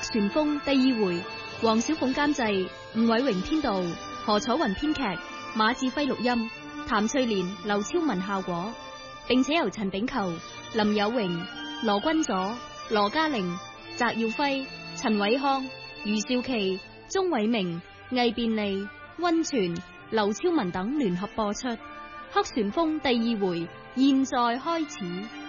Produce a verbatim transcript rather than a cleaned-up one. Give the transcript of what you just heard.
旋風第二回，黃小鳳監製，吳偉榮編導，何楚雲編劇，馬志輝錄音，譚翠蓮、劉超文效果，並且由陳炳球、林有榮、羅君佐、羅嘉玲、翟耀輝、陳偉康、余少琪、鍾偉明、魏便利、溫泉、劉超文等聯合播出。黑旋風第二回，現在開始。